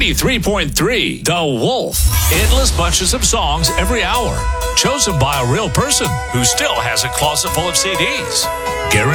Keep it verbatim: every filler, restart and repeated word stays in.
ninety-three point three The Wolf. Endless bunches of songs every hour, chosen by a real person who still has a closet full of C Ds. Guaranteed